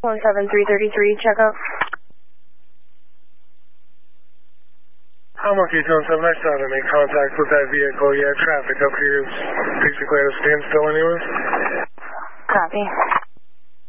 17333, check out. I'm okay, John 7. I still haven't made contact with that vehicle yet. Traffic up here is basically at a standstill anyways. Copy.